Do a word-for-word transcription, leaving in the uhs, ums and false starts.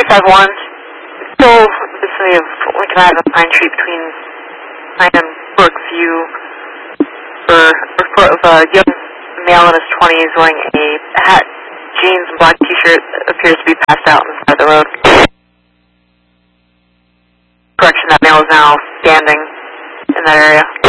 five one. Still, this way of Lincoln Avenue, Pine Street between Pine and Brookview, for a report of a young male in his twenties wearing a hat, jeans, and black t-shirt that appears to be passed out on the side of the road. Correction, that male is now standing in that area.